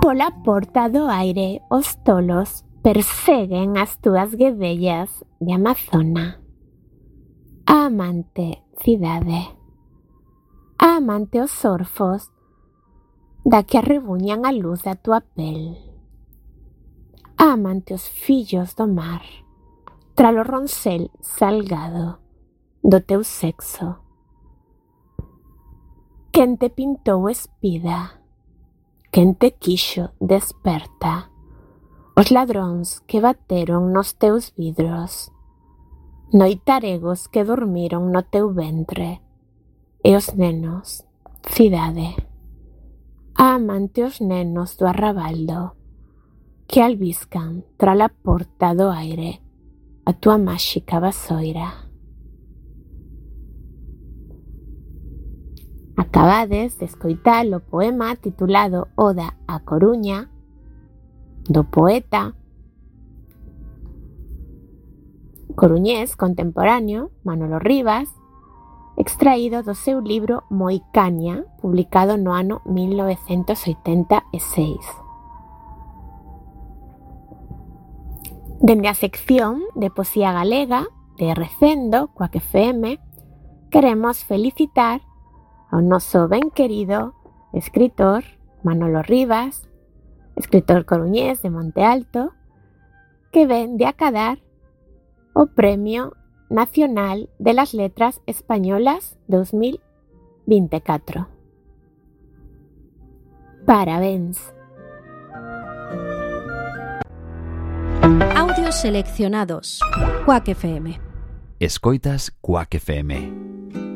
Pola porta do aire os tolos perseguen as túas guedellas de Amazona. A amante cidade. A amante os orfos da que arrebuñan a luz da tua pel. A amante os fillos do mar, tralo roncel salgado do teu sexo. Quen te pintou espida, quen te quixo desperta, os ladróns que bateron nos teus vidros, noitaregos que dormiron no teu ventre, e os nenos, cidade. A amante os nenos do arrabaldo, que albiscan trala porta do aire a tua máxica vasoira. Acabades de escoitar o poema titulado Oda a Coruña, do poeta coruñés contemporáneo Manolo Rivas, extraído do seu libro Moicaña, publicado no ano 1986. Dende a sección de poesía galega de Recendo, Cuac FM, queremos felicitar ao noso ben querido escritor Manolo Rivas, escritor coruñés de Monte Alto, que ven de acadar o Premio Nacional de las Letras Españolas 2024. Parabéns. Audios seleccionados. Cuac FM. Escoitas Cuac FM.